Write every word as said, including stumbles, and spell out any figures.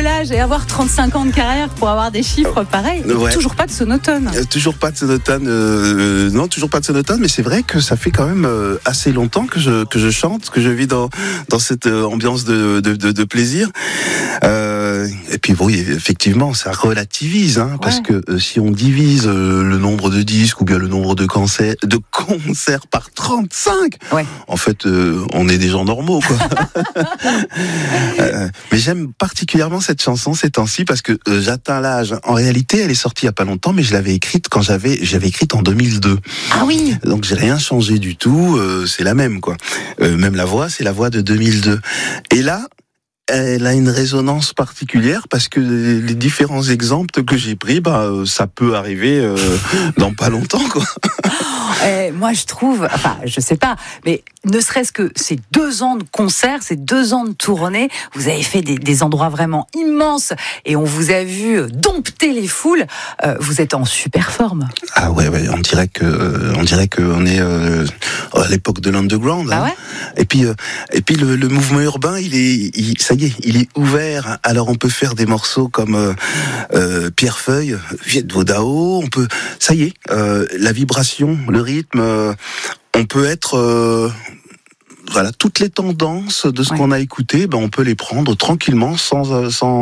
l'âge et avoir trente-cinq ans de carrière pour avoir des chiffres pareils. Ouais. Toujours pas de sonotone. Euh, toujours pas de sonotone. Euh, non, toujours pas de sonotone, mais c'est vrai que ça fait quand même euh, assez longtemps que je que je chante, que je vis dans dans cette euh, ambiance de de, de, de plaisir. Euh, et puis oui, effectivement, ça relativise, hein, ouais. Parce que euh, si on divise euh, le nombre de disques ou bien le nombre de concerts, de concerts par trente-cinq, ouais. En fait, euh, on est des gens normaux, quoi. euh, mais j'aime particulièrement cette chanson ces temps-ci parce que euh, j'atteins l'âge. En réalité, elle est sortie il y a pas longtemps, mais je l'avais écrite quand j'avais j'avais écrite en deux mille deux. Ah oui. Donc j'ai rien changé du tout. Euh, c'est la même, quoi. Euh, même la voix, c'est la voix de deux mille deux. Et là, elle a une résonance particulière parce que les différents exemples que j'ai pris, bah, ça peut arriver euh, dans pas longtemps, quoi. Eh, moi, je trouve, enfin, je sais pas, mais ne serait-ce que ces deux ans de concert, ces deux ans de tournée, vous avez fait des, des endroits vraiment immenses et on vous a vu dompter les foules. Euh, vous êtes en super forme. Ah ouais, ouais, on dirait que, on dirait que on est euh, à l'époque de l'underground. Ah hein. ouais. Et puis, euh, et puis le, le mouvement urbain, il est, il, ça y est, il est ouvert. Alors on peut faire des morceaux comme euh, euh, Pierrefeuille, Viet Vodao. On peut, ça y est, euh, la vibration, le rythme. Euh, on peut être euh, voilà, toutes les tendances de ce ouais. qu'on a écouté, ben on peut les prendre tranquillement sans sans